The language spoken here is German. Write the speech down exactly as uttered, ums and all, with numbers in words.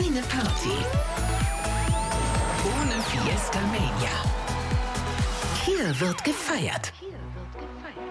Keine Party ohne Fiesta Mania. Hier wird gefeiert. Hier wird gefeiert.